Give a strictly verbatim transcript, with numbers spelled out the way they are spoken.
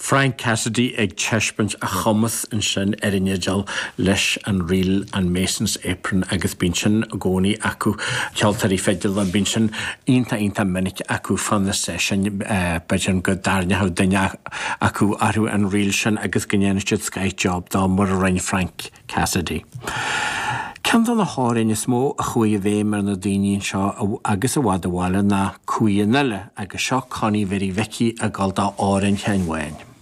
Frank Cassidy ag teispint a chumas an sin ar inéideal leis an riil an Mason's Apron agus bín sin gcónaí acu ceoltarí feideal an bín sin ionta ionta minic acu fan na session beidir go darneamh duine acu arú an riil sin agus gnéanaistead Sky Job dá mar a rin Frank Cassidy. Ceann na háirín is mó a chuí a bhéh mar na daoine seo agus a bhhad a bháile na cuaí nile agus seo coní verí veici a gáil dá áirín cheanhhain.